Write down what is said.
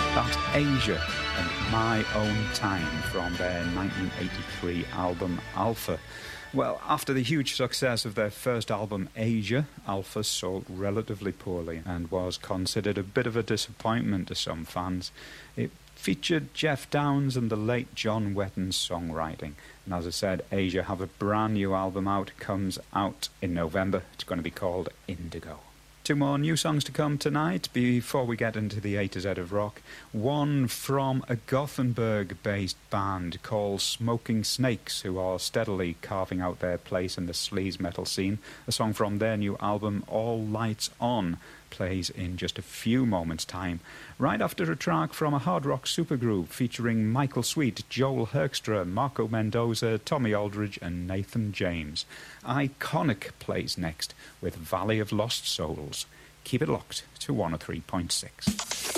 That's Asia and My Own Time from their 1983 album Alpha. Well, after the huge success of their first album, Asia, Alpha sold relatively poorly and was considered a bit of a disappointment to some fans. It featured Jeff Downes and the late John Wetton's songwriting. And as I said, Asia have a brand new album out. It comes out in November. It's going to be called Indigo. Two more new songs to come tonight before we get into the A to Z of rock. One from a Gothenburg-based band called Smoking Snakes, who are steadily carving out their place in the sleaze metal scene. A song from their new album, All Lights On, plays in just a few moments' time, right after a track from a hard rock supergroup featuring Michael Sweet, Joel Hoekstra, Marco Mendoza, Tommy Aldridge and Nathan James. Iconic plays next with Valley of Lost Souls. Keep it locked to 103.6.